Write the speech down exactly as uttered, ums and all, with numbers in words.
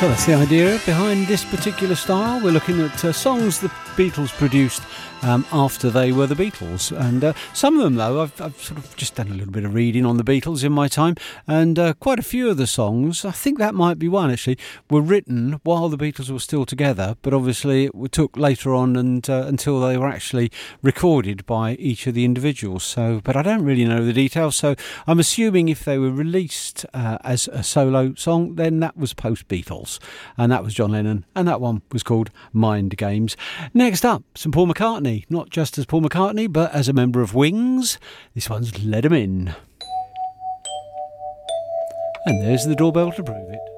So that's the idea behind this particular style. We're looking at uh, songs the Beatles produced um, after they were the Beatles. And uh, some of them, though, I've, I've sort of just done a little bit of reading on the Beatles in my time. And uh, quite a few of the songs, I think that might be one actually, were written while the Beatles were still together. But obviously it took later on and uh, until they were actually recorded by each of the individuals. So, but I don't really know the details. So I'm assuming if they were released uh, as a solo song, then that was post-Beatles. And that was John Lennon. And that one was called Mind Games. Next up, some Paul McCartney. Not just as Paul McCartney, but as a member of Wings. This one's Let 'Em In. And there's the doorbell to prove it.